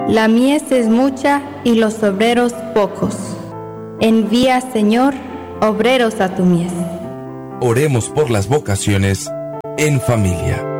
La mies es mucha y los obreros pocos. Envía, Señor, obreros a tu mies. Oremos por las vocaciones en familia.